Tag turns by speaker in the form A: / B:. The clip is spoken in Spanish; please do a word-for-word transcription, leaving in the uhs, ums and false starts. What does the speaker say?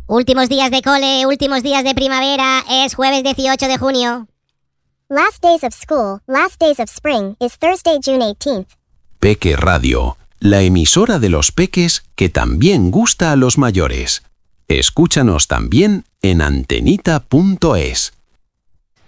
A: Últimos días de cole, últimos días de primavera, es jueves dieciocho de junio.
B: Last days of school, last days of spring, is Thursday, June eighteenth.
C: Peque Radio, la emisora de los peques que también gusta a los mayores. Escúchanos también en antenita punto es.